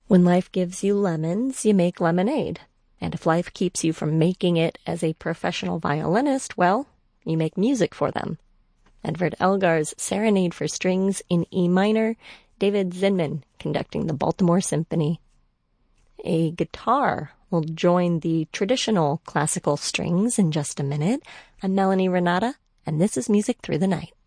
When life gives you lemons, you make lemonade. And if life keeps you from making it as a professional violinist, well, you make music for them. Edvard Elgar's Serenade for Strings in E minor, David Zinman conducting the Baltimore Symphony. A guitar will join the traditional classical strings in just a minute. I'm Melanie Renata, and this is Music Through the Night.